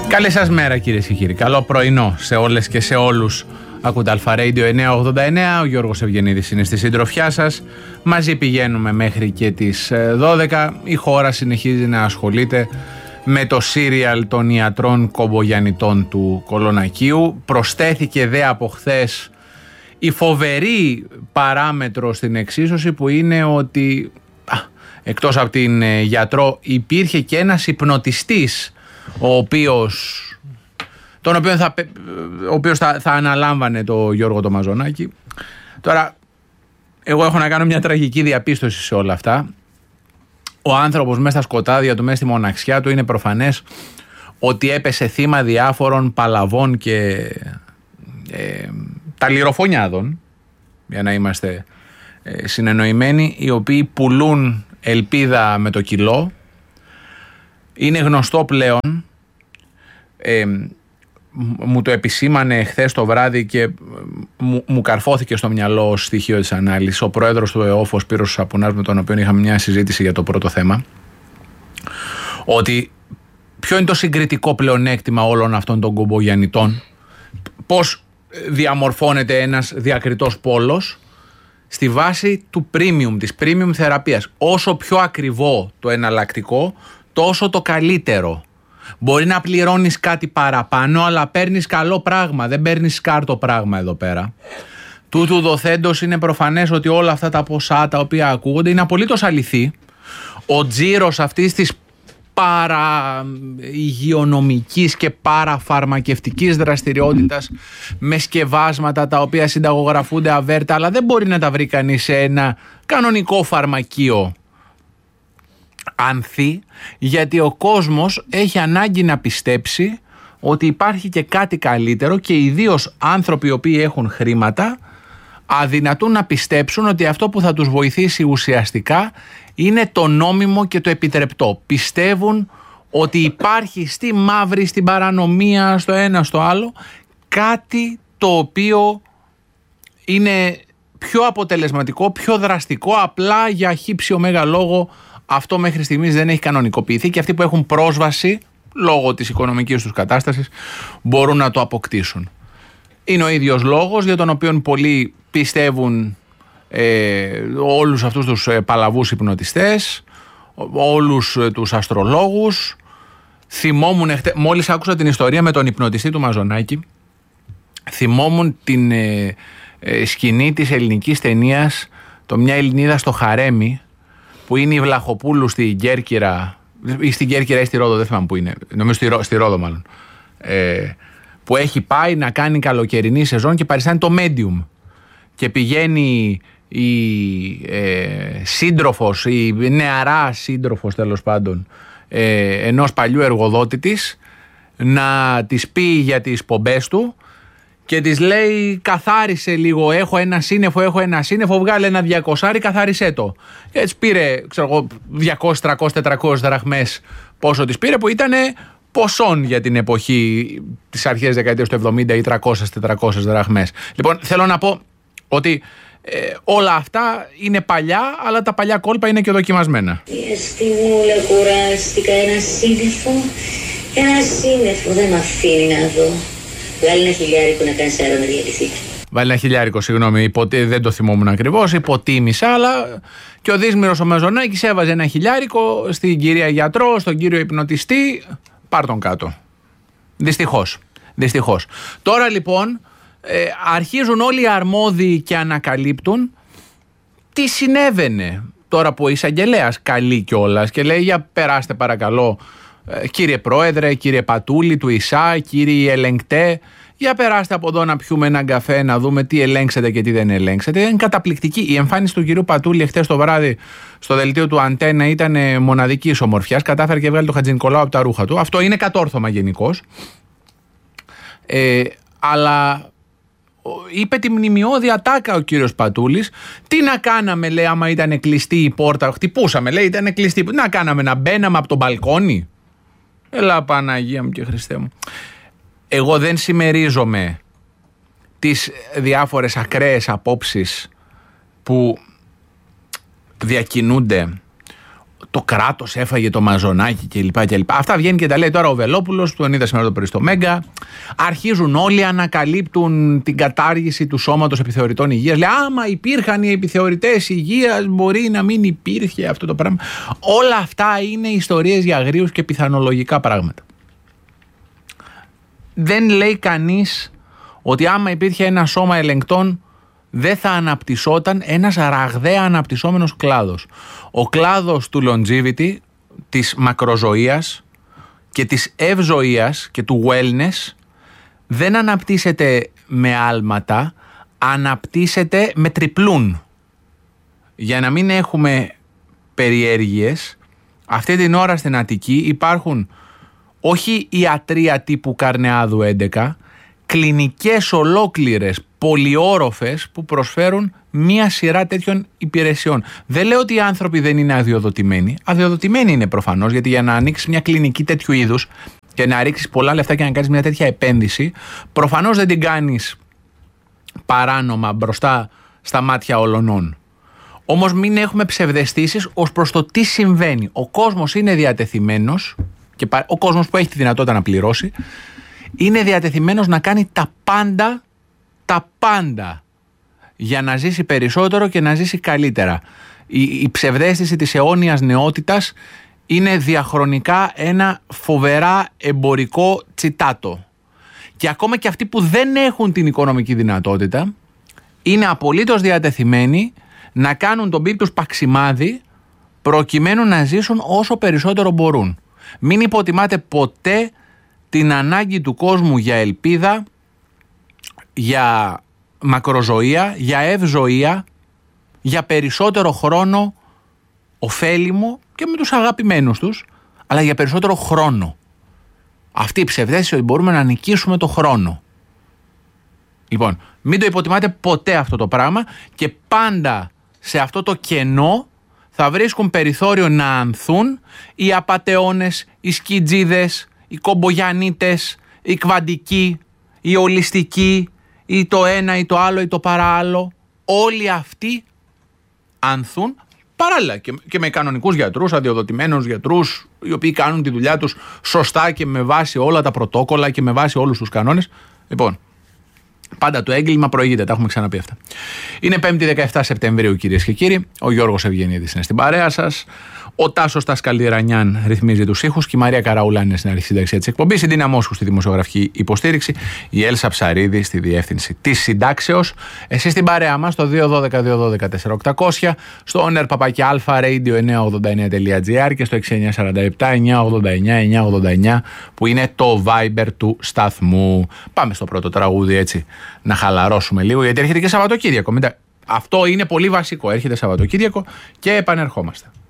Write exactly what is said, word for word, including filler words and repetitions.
Καλή σας μέρα κυρίες και κύριοι. Καλό πρωινό σε όλες και σε όλους. Ακούτε Αλφα Radio εννιακόσια ογδόντα εννέα. Ο Γιώργος Ευγενίδης είναι στη συντροφιά σας. Μαζί πηγαίνουμε μέχρι και τις δώδεκα. Η χώρα συνεχίζει να ασχολείται με το σύριαλ των ιατρών κομπογιαννητών του Κολονακίου. Προσθέθηκε δε από χθες η φοβερή παράμετρο στην εξίσωση, που είναι ότι α, εκτός από την ε, γιατρό υπήρχε και ένας υπνοτιστής, ο οποίος, τον οποίο θα, ο οποίος θα, θα αναλάμβανε το Γιώργο το Μαζονάκη. Τώρα, εγώ έχω να κάνω μια τραγική διαπίστωση σε όλα αυτά. Ο άνθρωπος μέσα στα σκοτάδια του, μέσα στη μοναξιά του, είναι προφανές ότι έπεσε θύμα διάφορων παλαβών και ε, ταλιροφωνιάδων, για να είμαστε ε, συνεννοημένοι, οι οποίοι πουλούν ελπίδα με το κιλό. Είναι γνωστό πλέον, ε, μου το επισήμανε χθες το βράδυ και μου, μου καρφώθηκε στο μυαλό ως στοιχείο της ανάλυσης ο πρόεδρος του ΕΟΦ, ο Σπύρος Σαπουνάς, με τον οποίο είχαμε μια συζήτηση για το πρώτο θέμα, ότι ποιο είναι το συγκριτικό πλεονέκτημα όλων αυτών των κομπογιαννητών, πώς διαμορφώνεται ένας διακριτός πόλος στη βάση του premium, της premium θεραπείας. Όσο πιο ακριβό το εναλλακτικό, τόσο το καλύτερο. Μπορεί να πληρώνεις κάτι παραπάνω, αλλά παίρνεις καλό πράγμα, δεν παίρνεις σκάρτο πράγμα εδώ πέρα. Τούτου δοθέντος είναι προφανές ότι όλα αυτά τα ποσά τα οποία ακούγονται είναι απολύτως αληθή. Ο τζίρος αυτής της παραϊγειονομικής και παραφαρμακευτικής δραστηριότητας με σκευάσματα τα οποία συνταγογραφούνται αβέρτα, αλλά δεν μπορεί να τα βρει κανείς σε ένα κανονικό φαρμακείο ανθή, γιατί ο κόσμος έχει ανάγκη να πιστέψει ότι υπάρχει και κάτι καλύτερο, και ιδίως άνθρωποι οι οποίοι έχουν χρήματα αδυνατούν να πιστέψουν ότι αυτό που θα τους βοηθήσει ουσιαστικά είναι το νόμιμο και το επιτρεπτό. Πιστεύουν ότι υπάρχει στη μαύρη, στην παρανομία, στο ένα στο άλλο, κάτι το οποίο είναι πιο αποτελεσματικό, πιο δραστικό. Απλά για χύψη ωμέγα λόγο αυτό μέχρι στιγμής δεν έχει κανονικοποιηθεί, και αυτοί που έχουν πρόσβαση λόγω της οικονομικής τους κατάστασης μπορούν να το αποκτήσουν. Είναι ο ίδιος λόγος για τον οποίο πολλοί πιστεύουν ε, όλους αυτούς τους ε, παλαβούς υπνοτιστές, όλους ε, τους αστρολόγους. Θυμόμουν, εχτε... μόλις άκουσα την ιστορία με τον υπνοτιστή του Μαζονάκη, θυμόμουν την ε, ε, σκηνή της ελληνικής ταινίας το «Μια Ελληνίδα στο Χαρέμι», που είναι η Βλαχοπούλου στην Κέρκυρα, ή στην Κέρκυρα ή στη Ρόδο, δεν θυμάμαι που είναι, νομίζω στη, Ρώ, στη Ρόδο μάλλον, ε, που έχει πάει να κάνει καλοκαιρινή σεζόν και παριστάνει το Medium, και πηγαίνει η ε, σύντροφος, η νεαρά σύντροφος τέλος πάντων ε, ενός παλιού εργοδότη της, να της πει για τις πομπές του, και της λέει καθάρισε λίγο, έχω ένα σύννεφο, έχω ένα σύννεφο, βγάλε ένα διακοσάρι, καθάρισέ το. Και έτσι πήρε, ξέρω εγώ, διακόσιες, τριακόσιες, τετρακόσιες δραχμές, πόσο της πήρε, που ήταν ποσόν για την εποχή της αρχές δεκαετίας του εβδομήντα, ή τριακόσιες, τετρακόσιες δραχμές. Λοιπόν, θέλω να πω ότι ε, όλα αυτά είναι παλιά, αλλά τα παλιά κόλπα είναι και δοκιμασμένα. Μια στιγμούλα κουράστηκα, ένα σύννεφο, ένα σύννεφο δεν με αφήνει να δω. Βάλει ένα χιλιάρικο να κάνει άρα με διαλυθείτε. Βάλει ένα χιλιάρικο, συγγνώμη, υποτι... δεν το θυμόμουν ακριβώς, υποτίμησα, αλλά και ο Δύσμυρος ο Μαζονάκης έβαζε ένα χιλιάρικο στην κυρία γιατρό, στον κύριο υπνοτιστή, πάρ' τον κάτω. Δυστυχώς, δυστυχώς. Τώρα λοιπόν ε, αρχίζουν όλοι οι αρμόδιοι και ανακαλύπτουν τι συνέβαινε. Τώρα που ο εισαγγελέας καλεί κιόλας και λέει για περάστε παρακαλώ, κύριε Πρόεδρε, κύριε Πατούλη του ΙΣΑ, κύριοι ελεγκτέ, για περάστε από εδώ να πιούμε έναν καφέ, να δούμε τι ελέγξετε και τι δεν ελέγξετε. Είναι καταπληκτική. Η εμφάνιση του κυρίου Πατούλη χθες το βράδυ στο δελτίο του Αντένα ήταν μοναδικής ομορφιάς. Κατάφερε και βγάλει το Χατζηνικολάου από τα ρούχα του. Αυτό είναι κατόρθωμα γενικώς. Ε, αλλά είπε τη μνημειώδη ατάκα ο κύριος Πατούλης. Τι να κάναμε, λέει, άμα ήταν κλειστή η πόρτα. Χτυπούσαμε, λέει, ήταν κλειστή. Τι να κάναμε, να μπαίναμε από το μπαλκόνι. Έλα Παναγία μου και Χριστέ μου. Εγώ δεν συμμερίζομαι τις διάφορες ακραίες απόψεις που διακινούνται το κράτος έφαγε το μαζονάκι κλπ. κλπ. Αυτά βγαίνει και τα λέει τώρα ο Βελόπουλος, τον είδα σήμερα το πρωί στο Μέγκα. Αρχίζουν όλοι, ανακαλύπτουν την κατάργηση του σώματος επιθεωρητών υγείας. Λέει, άμα υπήρχαν οι επιθεωρητές υγείας, μπορεί να μην υπήρχε αυτό το πράγμα. Όλα αυτά είναι ιστορίες για αγρίους και πιθανολογικά πράγματα. Δεν λέει κανείς ότι άμα υπήρχε ένα σώμα ελεγκτών, δεν θα αναπτυσσόταν ένας ραγδαία αναπτυσσόμενος κλάδος. Ο κλάδος του longevity, της μακροζωίας και της ευζωίας και του wellness δεν αναπτύσσεται με άλματα, αναπτύσσεται με τριπλούν. Για να μην έχουμε περιέργειες, αυτή την ώρα στην Αττική υπάρχουν όχι ιατρία τύπου Καρνεάδου έντεκα, κλινικές ολόκληρες, πολυόροφες που προσφέρουν μία σειρά τέτοιων υπηρεσιών. Δεν λέω ότι οι άνθρωποι δεν είναι αδειοδοτημένοι. Αδειοδοτημένοι είναι προφανώς, γιατί για να ανοίξεις μια κλινική τέτοιου είδους και να ρίξεις πολλά λεφτά και να κάνεις μια τέτοια επένδυση, προφανώς δεν την κάνεις παράνομα μπροστά στα μάτια ολονών. Όμως μην έχουμε ψευδαισθήσεις ως προς το τι συμβαίνει. Ο κόσμος είναι διατεθειμένος, και ο κόσμος που έχει τη δυνατότητα να πληρώσει, είναι διατεθειμένος να κάνει τα πάντα, τα πάντα για να ζήσει περισσότερο και να ζήσει καλύτερα. Η, η ψευδαίσθηση της αιώνιας νεότητας είναι διαχρονικά ένα φοβερά εμπορικό τσιτάτο. Και ακόμα και αυτοί που δεν έχουν την οικονομική δυνατότητα είναι απολύτως διατεθειμένοι να κάνουν τον πίπ τους παξιμάδι προκειμένου να ζήσουν όσο περισσότερο μπορούν. Μην υποτιμάτε ποτέ την ανάγκη του κόσμου για ελπίδα, για μακροζωία, για ευζωία, για περισσότερο χρόνο ωφέλιμο και με τους αγαπημένους τους, αλλά για περισσότερο χρόνο. Αυτή η ψευδαίσθηση ότι μπορούμε να νικήσουμε το χρόνο. Λοιπόν, μην το υποτιμάτε ποτέ αυτό το πράγμα και πάντα σε αυτό το κενό θα βρίσκουν περιθώριο να ανθούν οι απατεώνες, οι σκιτζίδες, οι κομπογιανίτες, οι κβαντικοί, οι ολιστικοί, ή το ένα ή το άλλο ή το παράλληλο. Όλοι αυτοί ανθούν παράλληλα και, και με κανονικούς γιατρούς, αδειοδοτημένους γιατρούς, οι οποίοι κάνουν τη δουλειά τους σωστά και με βάση όλα τα πρωτόκολλα και με βάση όλους τους κανόνες. Λοιπόν, πάντα το έγκλημα προηγείται, τα έχουμε ξαναπεί αυτά. Είναι πέμπτη δεκαεφτά Σεπτεμβρίου, κυρίες και κύριοι. Ο Γιώργος Ευγενίδης είναι στην παρέα σας. Ο Τάσος Τασκαλιρανιάν ρυθμίζει τους ήχους και η Μαρία Καραουλάνη είναι στην αρχισυνταξία της εκπομπής. Η Ντίνα Μόσχου στη δημοσιογραφική υποστήριξη. Η Έλσα Ψαρίδη στη διεύθυνση της συντάξεως. Εσείς στην παρέα μας στο δύο ένα δύο δύο ένα δύο τέσσερα οκτακόσια, στο όνερ παπάκι αλφα radio εννιακόσια ογδόντα εννέα τελεία τζι άρ και στο έξι εννιά τέσσερα επτά εννιακόσια ογδόντα εννέα εννιακόσια ογδόντα εννέα που είναι το Viber του σταθμού. Πάμε στο πρώτο τραγούδι έτσι να χαλαρώσουμε λίγο, γιατί έρχεται και Σαββατοκύριακο. Μετά... Αυτό είναι πολύ βασικό. Έρχεται Σαββατοκύριακο και επανερχόμαστε.